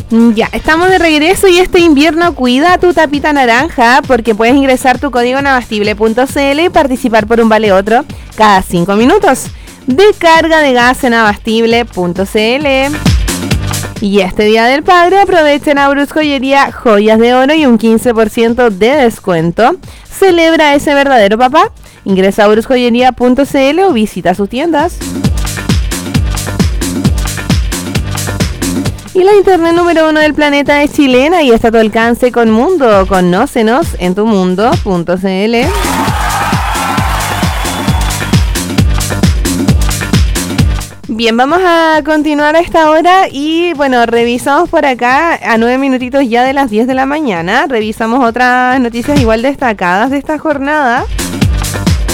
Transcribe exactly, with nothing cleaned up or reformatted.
Ya, estamos de regreso y este invierno cuida tu tapita naranja porque puedes ingresar tu código nabastible punto c l y participar por un vale otro cada cinco minutos de carga de gas en nabastible punto c l. Y este Día del Padre aprovechen a Bruce Joyería joyas de oro y un quince por ciento de descuento. Celebra a ese verdadero papá. Ingresa a bruce joyería punto c l o visita sus tiendas. Y la internet número uno del planeta es chilena y está a tu alcance con Mundo. Conócenos en tu mundo punto c l. Bien, vamos a continuar a esta hora y bueno, revisamos por acá a nueve minutitos ya de las diez de la mañana. Revisamos otras noticias igual destacadas de esta jornada.